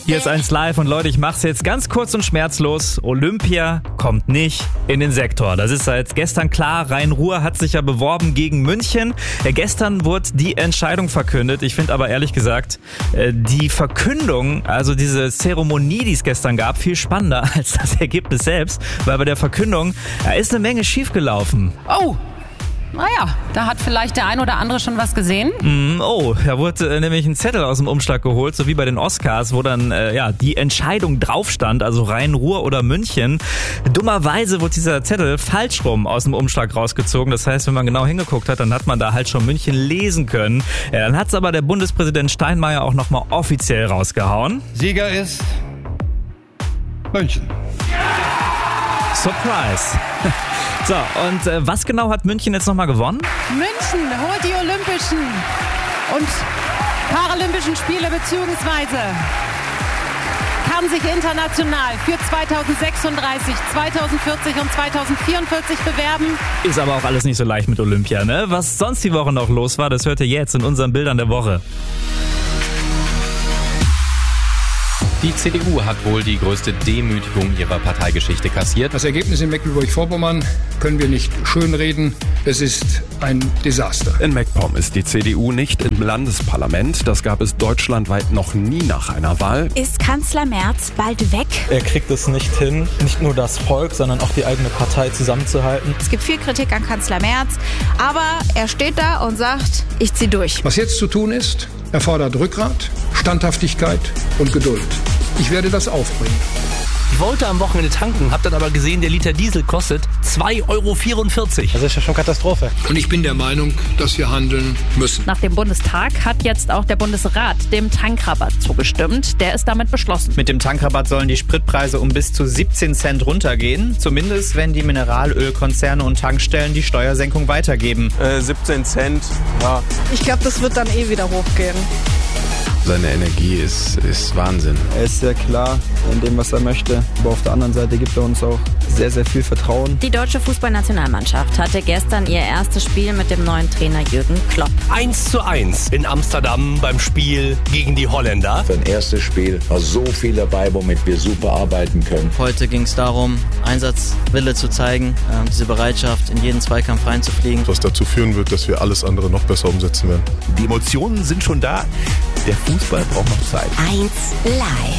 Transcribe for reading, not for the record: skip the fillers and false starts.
Hier ist 1 Live und Leute, ich mach's jetzt ganz kurz und schmerzlos. Olympia kommt nicht in den Sektor. Das ist seit gestern klar. Rhein-Ruhr hat sich ja beworben gegen München. Gestern wurde die Entscheidung verkündet. Ich finde aber ehrlich gesagt, die Verkündung, also diese Zeremonie, die es gestern gab, viel spannender als das Ergebnis selbst. Weil bei der Verkündung, da ist eine Menge schiefgelaufen. Oh! Naja, da hat vielleicht der ein oder andere schon was gesehen. Da wurde nämlich ein Zettel aus dem Umschlag geholt, so wie bei den Oscars, wo dann die Entscheidung drauf stand, also Rhein-Ruhr oder München. Dummerweise wurde dieser Zettel falsch rum aus dem Umschlag rausgezogen. Das heißt, wenn man genau hingeguckt hat, dann hat man da halt schon München lesen können. Ja, dann hat's aber der Bundespräsident Steinmeier auch nochmal offiziell rausgehauen. Sieger ist München. Surprise. So, und was genau hat München jetzt nochmal gewonnen? München holt die Olympischen und Paralympischen Spiele beziehungsweise kann sich international für 2036, 2040 und 2044 bewerben. Ist aber auch alles nicht so leicht mit Olympia, ne? Was sonst die Woche noch los war, das hört ihr jetzt in unseren Bildern der Woche. Die CDU hat wohl die größte Demütigung ihrer Parteigeschichte kassiert. Das Ergebnis in Mecklenburg-Vorpommern können wir nicht schönreden. Es ist ein Desaster. In MacPom ist die CDU nicht im Landesparlament. Das gab es deutschlandweit noch nie nach einer Wahl. Ist Kanzler Merz bald weg? Er kriegt es nicht hin, nicht nur das Volk, sondern auch die eigene Partei zusammenzuhalten. Es gibt viel Kritik an Kanzler Merz, aber er steht da und sagt, ich zieh durch. Was jetzt zu tun ist, erfordert Rückgrat, Standhaftigkeit und Geduld. Ich werde das aufbringen. Ich wollte am Wochenende tanken, hab dann aber gesehen, der Liter Diesel kostet 2,44 €. Das ist ja schon Katastrophe. Und ich bin der Meinung, dass wir handeln müssen. Nach dem Bundestag hat jetzt auch der Bundesrat dem Tankrabatt zugestimmt. Der ist damit beschlossen. Mit dem Tankrabatt sollen die Spritpreise um bis zu 17 Cent runtergehen. Zumindest, wenn die Mineralölkonzerne und Tankstellen die Steuersenkung weitergeben. 17 Cent, ja. Ich glaube, das wird dann wieder hochgehen. Seine Energie ist Wahnsinn. Er ist sehr klar in dem, was er möchte. Aber auf der anderen Seite gibt er uns auch sehr, sehr viel Vertrauen. Die deutsche Fußballnationalmannschaft hatte gestern ihr erstes Spiel mit dem neuen Trainer Jürgen Klopp. 1:1 in Amsterdam beim Spiel gegen die Holländer. Für ein erstes Spiel war so viel dabei, womit wir super arbeiten können. Heute ging es darum, Einsatzwille zu zeigen, diese Bereitschaft, in jeden Zweikampf reinzufliegen. Was dazu führen wird, dass wir alles andere noch besser umsetzen werden. Die Emotionen sind schon da. Der Fußball braucht noch Zeit. 1 Live.